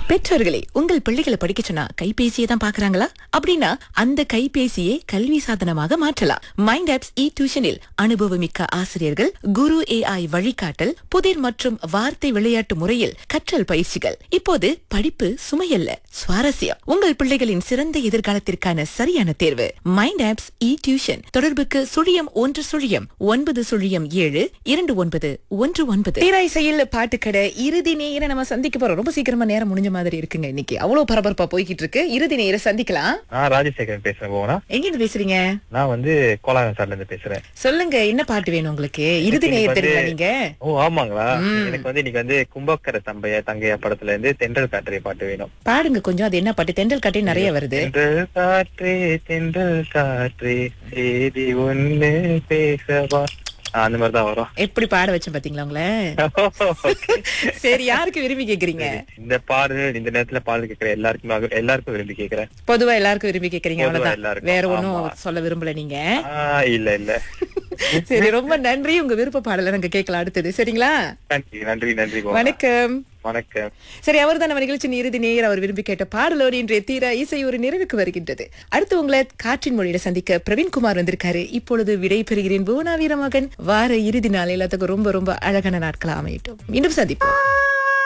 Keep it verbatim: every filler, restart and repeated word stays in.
பெற்றோர்களே, உங்கள் பிள்ளைகளை படிக்க சொன்னா கைபேசியை தான் பாக்குறாங்களா? அப்படின்னா அந்த கைபேசியை கல்வி சாதனமாக மாற்றலாம். மைண்ட் ஆப்ஸ் இ டியூஷனில் அனுபவமிக்க ஆசிரியர்கள், குரு ஏஐ வழிகாட்டல், புதிர் மற்றும் வார்த்தை விளையாட்டு முறையில் கற்றல் பயிற்சிகள். இப்போது படிப்பு சுமையல்ல, சுவாரஸ்யம். உங்கள் பிள்ளைகளின் சிறந்த எதிர்காலத்திற்கான சரியான தேர்வு மைண்ட் ஆப்ஸ் இ டியூஷன். தொடர்புக்கு சுழியம் ஒன்று சுழியம் ஒன்பது சுழியம் ஏழு இரண்டு ஒன்பது ஒன்று ஒன்பது. பேராய்சையில் பாட்டுக்கடை இறுதி நேர நம்ம சந்திக்க போறோம். ரொம்ப சீக்கிரமா நேரம் முடிஞ்ச மாதிரி இருக்குங்க. இன்னைக்கு அவ்வளவு பரபரப்பா போய்கிட்டு இருக்கு. இறுதி நேர சந்திக்கலாம். நான் ராஜசேகரன் பேசுறேன். போனா எங்க இருந்து பேசுறீங்க? நான் வந்து கோலாகசால இருந்து பேசுறேன். சொல்லுங்க, என்ன பாட்டு வேணும் உங்களுக்கு? இறுதி நேர தெரியுமா நீங்க? ஓ ஆமாங்களா? எனக்கு வந்து இன்னைக்கு வந்து கும்பக்கர தம்பைய தங்கையா படத்துல இருந்து தென்றல் காற்றே பாட்டு வேணும். பாடுங்க கொஞ்சம். அது என்ன பாட்டு? தென்றல் காற்றே நிறைய வருது. தென்றல் காற்றே தென்றல் காற்றே செய்தி ஒண்ணு பேசவா, அந்த மாதிரிதான் வரும். எப்படி பாட வச்சேன் பாத்தீங்களா உங்கள? சரி, யாருக்கு விரும்பி கேக்குறீங்க இந்த பாடல்? இந்த நேரத்துல பாடல் கேட்கிற எல்லாருக்கும் எல்லாருக்கும் விரும்பி கேக்குறேன். பொதுவா எல்லாருக்கும் விரும்பி கேக்குறீங்க, அவ்வளவுதான். எல்லாருக்கும். வேற ஒண்ணும் சொல்ல விரும்பல நீங்க? இல்ல இல்ல. சரி, ரொம்ப நன்றி. உங்க விருப்ப பாடலை நாங்க கேட்கலாம் அடுத்தது. சரிங்களா? நன்றி நன்றி நன்றி. வணக்கம். வணக்கம். சரி, அவர் தான் நம்ம நிகழ்ச்சியின் இறுதி நேயர். அவர் விரும்பி கேட்ட பாடலோடு இன்றைய தீர இசை ஒரு நிறைவுக்கு வருகின்றது. அடுத்து உங்களை காற்றின் மொழியில சந்திக்க பிரவீன்குமார் வந்திருக்காரு. இப்பொழுது விடை பெறுகிறேன். புவனா வீரமகன். வார இறுதி நாள் எல்லாத்துக்கும் ரொம்ப ரொம்ப அழகான நாட்களா அமையட்டும். மீண்டும் சந்திப்போம்.